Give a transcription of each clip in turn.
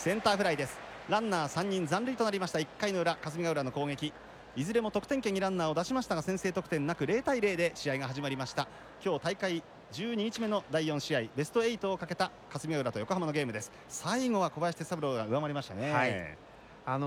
センターフライです。ランナー3人残塁となりました。1回の裏霞ヶ浦の攻撃、いずれも得点圏にランナーを出しましたが先制得点なく0対0で試合が始まりました。今日大会12日目の第4試合、ベスト8をかけた霞ヶ浦と横浜のゲームです。最後は小林哲三郎が上回りましたね。 はい、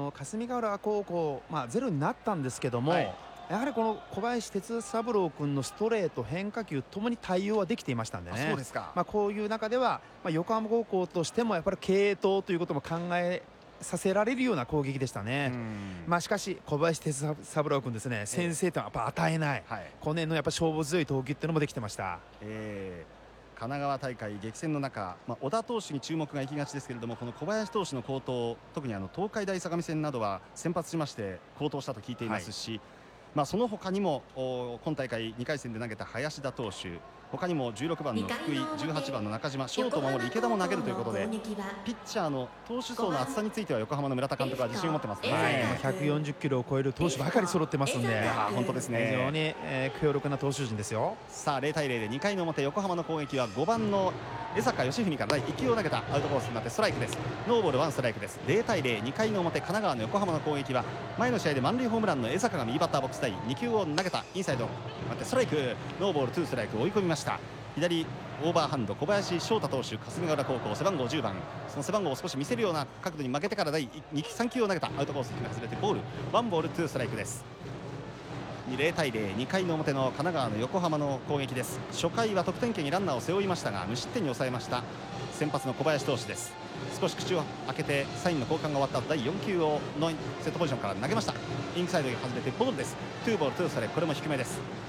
霞ヶ浦高校、ゼロになったんですけども、やはりこの小林哲三郎君のストレート、変化球ともに対応はできていましたんでね。 そうですか。 こういう中では、横浜高校としてもやっぱり継投ということも考えさせられるような攻撃でしたね。しかし小林哲三郎君ですね、先制点はやっぱ与えない、この辺のやっぱ勝負強い投球っていうのもできてました。 神奈川大会激戦の中、小田投手に注目が行きがちですけれども、この小林投手の好投、特に東海大相模戦などは先発しまして好投したと聞いていますし、その他にも今大会2回戦で投げた林田投手、他にも16番の福井、18番の中島、ショートを守る池田も投げるということで、ピッチャーの投手層の厚さについては横浜の村田監督は自信を持ってますね。 140キロを超える投手ばかり揃ってますんで、 本当ですね。 非常に強力な投手陣ですよ。 さあ0対0で2回の表、横浜の攻撃は5番の江坂義文から第1球を投げたアウトコースになってストライクです。ノーボール1ストライクです。0対0、2回の表、神奈川の横浜の攻撃は前の試合で満塁ホームランの江坂が右バッターボックス第2球を投げたインサイド待ってストライク、ノーボール2ストライク追い込みました。左オーバーハンド小林翔太投手、霞ヶ浦高校背番号10番、その背番号を少し見せるような角度に負けてから第3球を投げたアウトコースに外れてボール、ワンボール2ストライクです。0対0、2回の表の神奈川の横浜の攻撃です。初回は得点圏にランナーを背負いましたが無失点に抑えました先発の小林投手です。少し口を開けてサインの交換が終わった後、第4球をのセットポジションから投げました。インサイドに外れてボールです。2ボール2ストライク、これも低めです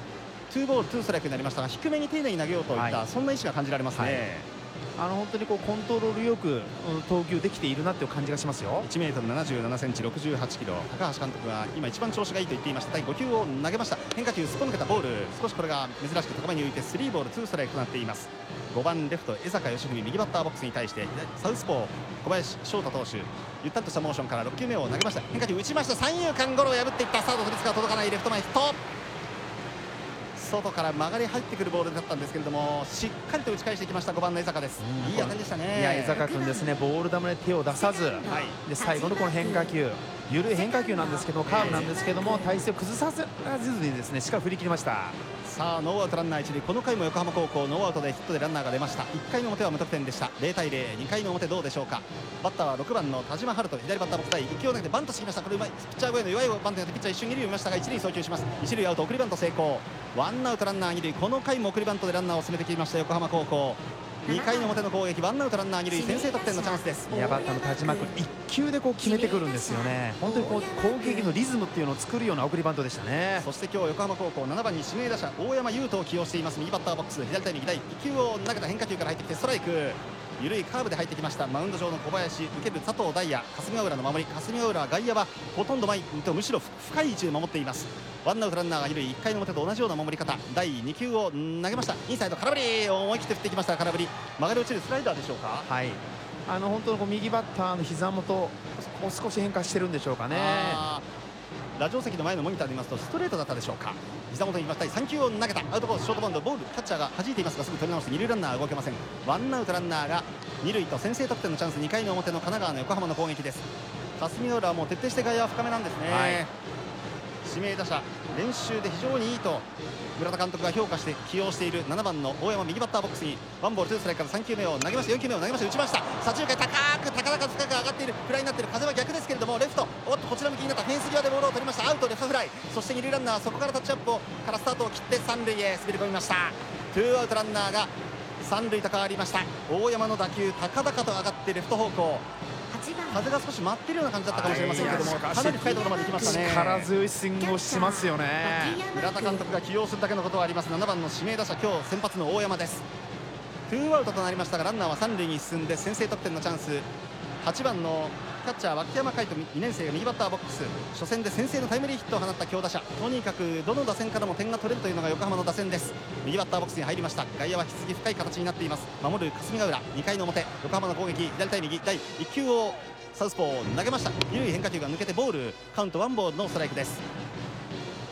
。2ボール2ストライクになりましたが低めに丁寧に投げようといった、そんな意思が感じられますね。 本当にコントロールよく投球できているなという感じがしますよ。 1m77cm、68キロ、高橋監督が今一番調子がいいと言っていました。第5球を投げました。変化球すっぽ抜けたボール、少しこれが珍しく高めに浮いて3ボール2ストライクとなっています。5番レフト江坂義文、右バッターボックスに対してサウスポー小林翔太投手、ゆったりとしたモーションから6球目を投げました。変化球打ちました。三遊間ゴロを破っていった。サードフリスが届かない、レフト前ヒット。外から曲がり入ってくるボールだったんですけれども、しっかりと打ち返してきました5番の江坂です。いい当たりでしたね。 江坂君ですね、ボール球で手を出さず、で最後のこの変化球、緩い変化球なんですけど、カーブなんですけども体勢を崩さずにですねしっかり振り切りました。 さあノーアウトランナー1塁、この回も横浜高校ノーアウトでヒットでランナーが出ました。1回の表は無得点でした。0対0、2回の表どうでしょうか。バッターは6番の田島春人、左バッターボックス第1球を投げてバントしてきました。これうまい、ピッチャー越えの弱いバントによってピッチャー一瞬二塁を見ましたが一塁送球します。一塁アウト、送りバント成功。ワンアウトランナー2塁、この回も送りバントでランナーを進めてきました横浜高校。2回の表の攻撃、ワンアウトランナー2塁、先制得点のチャンスです。 バッターの田島君1球で決めてくるんですよね。本当に攻撃のリズムっていうのを作るような送りバントでしたね。 そして今日横浜高校7番に指名打者大山悠斗を起用しています。右バッターボックス、左対右、第1球を投げた変化球から入ってきてストライク、緩いカーブで入ってきました。マウンド上の小林、受ける佐藤大也、霞ヶ浦の守り、霞ヶ浦外野はほとんど前とむしろ深い位置で守っています。ワンアウトランナーが2塁、1回の表と同じような守り方、第2球を投げました。インサイド空振り、思い切って振ってきました。空振り、曲がり落ちるスライダーでしょうか。 本当に右バッターの膝元を少し変化してるんでしょうかね。 ラジオ席の前のモニターで見ますとストレートだったでしょうか。膝元に行きました。3球を投げたアウトコース、ショートバウンド、ボール、キャッチャーが弾いていますがすぐ取り直して二塁ランナーは動けません。ワンアウトランナーが二塁と先制得点のチャンス。2回の表の神奈川の横浜の攻撃です。霞ヶ浦はもう徹底して外野は深めなんですね。指名打者練習で非常にいいと村田監督が評価して起用している7番の大山、右バッターボックスにワンボール2ストライクから3球目を投げました。4球目を投げました。打ちました。左中間高く深く上がっている、フライになっている。風は逆ですけれどもレフト、こちら向きになったフェンス際でボールを取りました。アウト、レフトフライ。そして二塁ランナーそこからタッチアップからスタートを切って三塁へ滑り込みました。ツーアウトランナーが三塁と変わりました。大山の打球高々と上がってレフト方向、風が少し舞っているような感じだったかもしれませんけども、かなり深いところまで行きましたね。 力強いスイングをしますよね。 村田監督が起用するだけのことはあります。7番の指名打者、今日先発の大山です。ツーアウトとなりましたがランナーは三塁に進んで先制得点のチャンス。8番のキャッチャー脇山海斗、2年生が右バッターボックス、初戦で先制のタイムリーヒットを放った強打者。とにかくどの打線からも点が取れるというのが横浜の打線です。右バッターボックスに入りました。外野は引き継ぎ深い形になっています。守る霞ヶ浦、2回の表横浜の攻撃、左対右、第1球をサウスポー投げました。緩い変化球が抜けてボール、カウントワンボールのストライクです。さ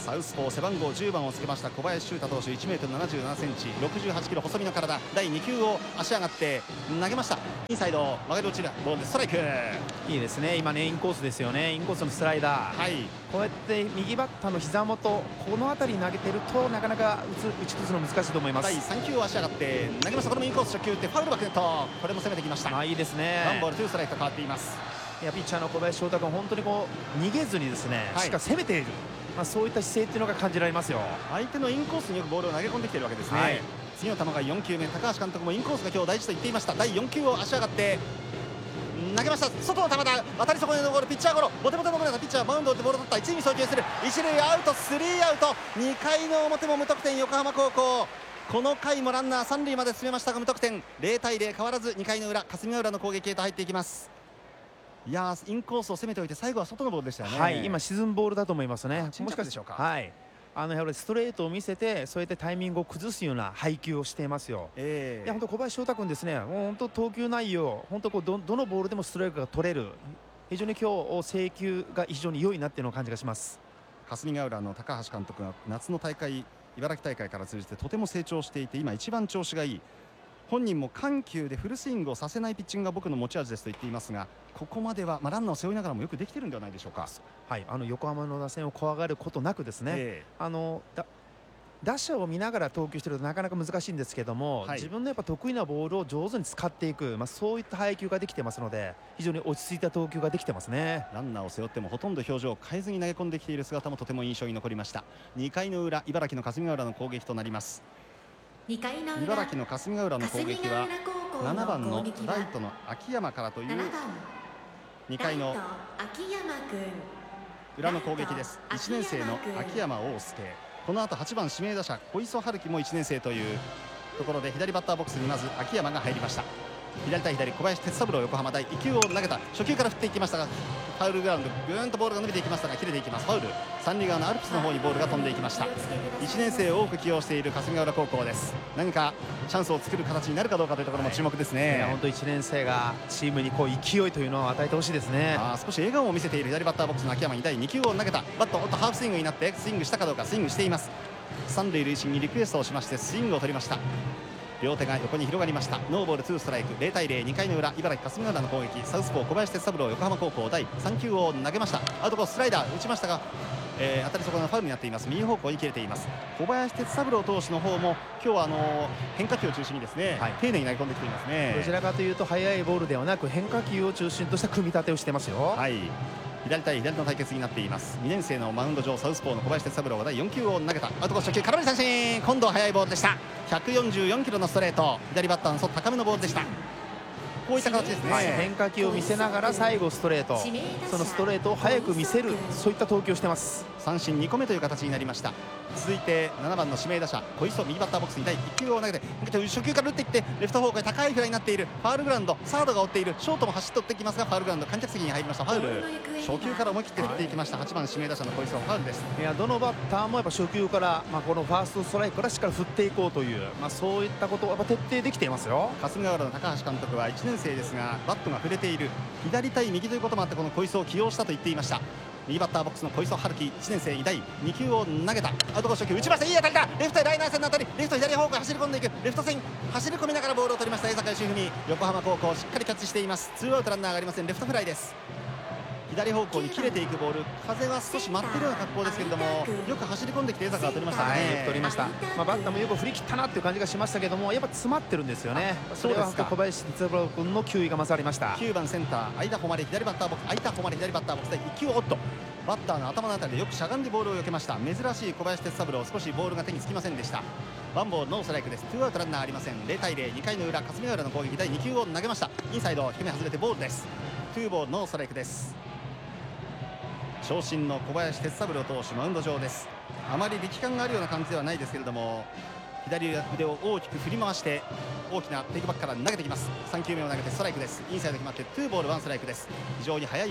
サウスポー背番号10番をつけました小林修太投手、 1m77cm、 68キロ細身の体。第2球を足上がって投げました。インサイド曲がり落ちるボールでストライク。 いいですね。今ねインコースですよね。インコースのスライダー、 はい、 こうやって右バッターの膝元、この辺りに投げてるとなかなか打ち崩すの難しいと思います。 第3球を足上がって投げました。これもインコース初球打ってファウルバックネット。これも攻めてきました。 いいですね。 ワンボールツーストライクと変わっています。 いやピッチャーの小林翔太君、本当にこう逃げずにですね、しっかり攻めている、そういった姿勢っていうのが感じられますよ。 相手のインコースによくボールを投げ込んできているわけですね、はい、次の球が4球目。高橋監督もインコースが今日大事と言っていました。第4球を足上がって投げました。外の球だ、当たり損ねのボール、ピッチャーゴロ。ボテボテのボールだ。ピッチャーマウンドでボールを取った。一塁に送球する。一塁アウト、スリーアウト。2回の表も無得点、横浜高校。この回もランナー3塁まで進めましたが無得点。0対0変わらず2回の裏、霞ヶ浦の攻撃へと入っていきます。いやインコースを攻めておいて最後は外のボールでしたよね。 はい、今沈むボールだと思いますね。 もしかしてでしょうか。 はい、やはりストレートを見せて、そうやってタイミングを崩すような配球をしていますよ。いや本当小林翔太君ですね、もう本当投球内容、本当こうどのボールでもストライクが取れる、非常に今日制球が非常に良いなっていうのを感じがします。 霞ヶ浦の高橋監督が夏の大会、茨城大会から通じてとても成長していて、今一番調子がいい。本人も緩急でフルスイングをさせないピッチングが僕の持ち味ですと言っていますが、ここまでは、ランナーを背負いながらもよくできているんではないでしょうか。 はい、横浜の打線を怖がることなくですね、打者を見ながら投球しているとなかなか難しいんですけども、自分のやっぱ得意なボールを上手に使っていく、そういった配球ができてますので、非常に落ち着いた投球ができてますね。 ランナーを背負ってもほとんど表情を変えずに投げ込んできている姿もとても印象に残りました。2回の裏、茨城の霞ヶ浦の攻撃となります。茨城の霞ヶ浦の攻撃は7番のライトの秋山からという2回の裏の攻撃です。1年生の秋山旺介、この後8番指名打者小磯春樹も1年生というところで、左バッターボックスにまず秋山が入りました。左対左、小林哲三郎、横浜。第1球を投げた。初球から振っていきましたがファウルグラウンド、ぐーんとボールが伸びていきましたが切れていきます。ファウル。三塁側のアルプスの方にボールが飛んでいきました。1年生を多く起用している霞ヶ浦高校です。何かチャンスを作る形になるかどうかというところも注目ですね。 本当1年生がチームにこう勢いというのを与えてほしいですね。 少し笑顔を見せている左バッターボックスの秋山に第2球を投げた。バットハーフスイングになってスイングしたかどうか。スイングしています。三塁塁審にリクエストをしましてスイングを取りました。両手が横に広がりました。ノーボールツーストライク。0対0、2回の裏、茨城霞ヶ浦の攻撃。サウスポー小林哲三郎、横浜高校。第3球を投げました。アウトコーススライダー打ちましたが、当たり損なファウルになっています。右方向に切れています。小林哲三郎投手の方も今日は変化球を中心にですね、丁寧に投げ込んできていますね。 どちらかというと速いボールではなく変化球を中心とした組み立てをしてますよ。 はい、左対左の対決になっています。2年生のマウンド上サウスポーの小林哲三郎が第4球を投げた。アウトコース初球空振り三振。今度は速いボールでした。144キロのストレート、左バッターの外高めのボールでした。こういった形ですね、 変化球を見せながら最後ストレート、そのストレートを早く見せる、そういった投球をしてます。 三振2個目という形になりました。続いて7番の指名打者小磯、右バッターボックスに第1球を投げて初球から打っていってレフト方向へ高いフライになっている。ファウルグラウンド、サードが追っている。ショートも走って追ってきますがファウルグラウンド、観客席に入りました。ファウル。初球から思い切って振っていきました。8番指名打者の小磯、ファウルです。 いやどのバッターもやっぱ初球から、このファーストストライクからしっかり振っていこうという、そういったことをやっぱ徹底できていますよ。 霞ヶ浦の高橋監督は1年生ですがバットが触れている。左対右ということもあってこの小磯を起用したと言っていました。右バッターボックスの小磯春樹、1年生に第2球を投げた。アウトコース初球打ちました。いい当たりだ。レフトへライナー線の当たり、レフト左方向へ走り込んでいく。レフト線走り込みながらボールを取りました江坂義文。横浜高校しっかりキャッチしています。ツーアウトランナーがありません。レフトフライです。左方向に切れていくボール、風は少し舞っているような格好ですけれどもよく走り込んできて江坂が取りましたね。 よく取りました。バッターもよく振り切ったなっていう感じがしましたけども、やっぱ詰まってるんですよね。それは小林哲三郎君の球威が勝りました。 9番センター相田誉左バッターボックス、相田誉左バッターボックスで1球をバッターの頭のあたりでよくしゃがんでボールを避けました。珍しい小林哲三郎、少しボールが手につきませんでした。ワンボールノーストライクです。ツーアウトランナーありません。0対0、2回の裏霞ヶ浦の攻撃。第2球を投げました。インサイド低め外れてボールです。ツーボールノーストライクです。長身の小林哲三郎投手マウンド上です。あまり力感があるような感じではないですけれども左腕を大きく振り回して大きなテイクバックから投げてきます。3球目を投げてストライクです。インサイド決まってツーボールワンストライクです。非常に速い